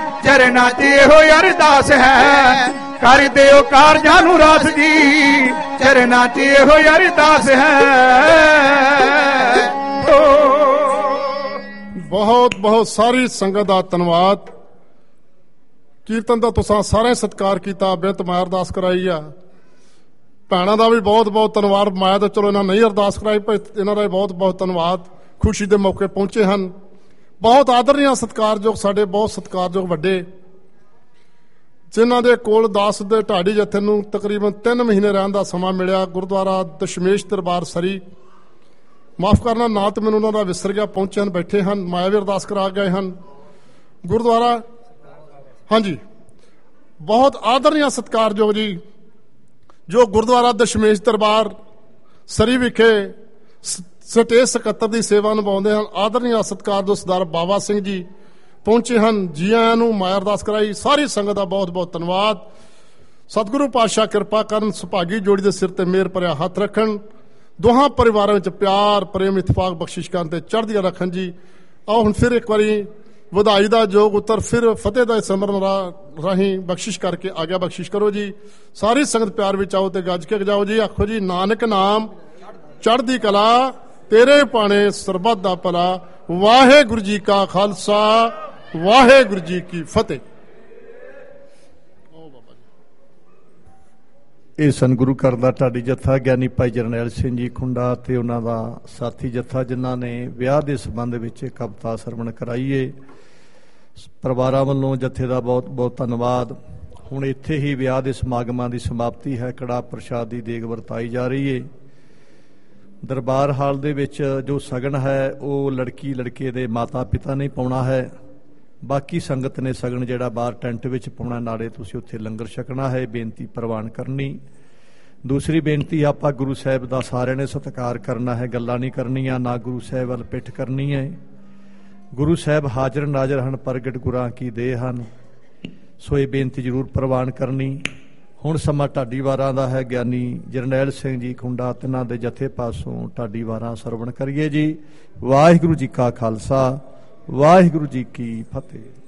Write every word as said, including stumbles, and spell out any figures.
चरना च इहो अरदास है कर दिओ कारजां नूं रास जी चरना च इहो अरदास है। बहुत बहुत सारी संगत दा धन्नवाद। कीर्तन का तुसां सारे सत्कार किया, बेनत मैं अरदास कराई आ। भैणों का भी बहुत बहुत धन्नवाद। मैं तो चलो इन्होंने नहीं अरदास कराई पर इन्हों का बहुत बहुत धन्नवाद। खुशी के मौके पहुंचे हैं। बहुत आदरणीय सत्कारयोग साडे बहुत सत्कारयोग वड्डे जिन्हां दे कोल दास दे ढाडी जत्थे नूं तकरीबन तीन महीने रहण दा समां मिलिया। गुरुद्वारा दशमेश दरबार सरी, माफ करना ना तो मैनूं उन्हां दा विसर गया, पहुंचे हैं बैठे हैं। माया भी अरदास करा गए हैं गुरुद्वारा। हाँ जी, बहुत आदरणीय सत्कारयोग जी जो गुरुद्वारा दशमेश दरबार सरी विखे स्टेज सकत्तर की सेवा निभाते हैं। आदरणीय सत्कारयोग सरदार बाबा सिंह जी पहुंचे हैं। जी आयां नूं माया अरदास कराई। सारी संगत का बहुत बहुत धन्नवाद। सतगुरु पातशाह कृपा करन, सुभागी जोड़ी के सिर ते मेहर भरिया हथ रखन, दोहां परिवारों में प्यार प्रेम इतफाक बख्शिश करन ते चढ़दियां रखन जी। आओ हुण फिर एक बारी ਵਧਾਈ ਦਾ जोग उत्तर फिर फतेह का सिमरन राही बख्शिश करके आग्या बख्शिश करो जी। सारी संगत प्यार विच आओ ते गज के जाओ जी। आखो जी नानक नाम चढ़दी कला तेरे पाने सरबत दा भला। वाहेगुरु जी का खालसा वाहेगुरु जी की फतेह। ਇਹ ਸਤਿਗੁਰੂ ਘਰ ਦਾ ਢਾਡੀ ਜੱਥਾ ਗਿਆਨੀ ਭਾਈ ਜਰਨੈਲ ਸਿੰਘ ਜੀ ਖੁੰਡਾ ਤੇ ਉਹਨਾਂ ਦਾ ਸਾਥੀ ਜੱਥਾ ਜਿਨ੍ਹਾਂ ਨੇ ਵਿਆਹ ਦੇ ਸੰਬੰਧ ਵਿੱਚ ਕਵਿਤਾ ਸਰਵਣ ਕਰਾਈਏ। ਪਰਿਵਾਰਾਂ ਵੱਲੋਂ ਜੱਥੇ ਦਾ ਬਹੁਤ ਬਹੁਤ ਧੰਨਵਾਦ। ਹੁਣ ਇੱਥੇ ਹੀ ਵਿਆਹ ਦੇ ਸਮਾਗਮਾਂ ਦੀ ਸਮਾਪਤੀ ਹੈ। ਕੜਾ ਪ੍ਰਸ਼ਾਦ ਦੀ ਦੇਗ ਵਰਤਾਈ ਜਾ ਰਹੀ ਹੈ। ਦਰਬਾਰ ਹਾਲ ਦੇ ਵਿੱਚ ਜੋ ਸਗਨ ਹੈ ਉਹ ਲੜਕੀ ਲੜਕੇ ਦੇ ਮਾਤਾ ਪਿਤਾ ਨੇ ਪਾਉਣਾ ਹੈ। ਬਾਕੀ ਸੰਗਤ ਨੇ ਸਗਨ ਜਿਹੜਾ ਬਾਹਰ ਟੈਂਟ ਵਿੱਚ ਪਾਉਣਾ, ਨਾਲੇ ਤੁਸੀਂ ਉੱਥੇ ਲੰਗਰ ਛਕਣਾ ਹੈ। ਬੇਨਤੀ ਪ੍ਰਵਾਨ ਕਰਨੀ। ਦੂਸਰੀ ਬੇਨਤੀ, ਆਪਾਂ ਗੁਰੂ ਸਾਹਿਬ ਦਾ ਸਾਰਿਆਂ ਨੇ ਸਤਿਕਾਰ ਕਰਨਾ ਹੈ, ਗੱਲਾਂ ਨਹੀਂ ਕਰਨੀਆਂ, ਨਾ ਗੁਰੂ ਸਾਹਿਬ ਵੱਲ ਪਿੱਠ ਕਰਨੀ ਹੈ। ਗੁਰੂ ਸਾਹਿਬ ਹਾਜ਼ਰ ਨਾਜ਼ਰ ਹਨ, ਪ੍ਰਗਟ ਗੁਰਾਂ ਕੀ ਦੇਹ ਹਨ। ਸੋ ਇਹ ਬੇਨਤੀ ਜ਼ਰੂਰ ਪ੍ਰਵਾਨ ਕਰਨੀ। ਹੁਣ ਸਮਾਂ ਢਾਡੀ ਵਾਰਾਂ ਦਾ ਹੈ। ਗਿਆਨੀ ਜਰਨੈਲ ਸਿੰਘ ਜੀ ਖੁੰਡਾ ਤਿੰਨਾਂ ਦੇ ਜਥੇ ਪਾਸੋਂ ਢਾਡੀ ਵਾਰਾਂ ਸਰਵਣ ਕਰੀਏ ਜੀ। ਵਾਹਿਗੁਰੂ ਜੀ ਕਾ ਖਾਲਸਾ ਵਾਹਿਗੁਰੂ ਜੀ ਕੀ ਫਤਿਹ।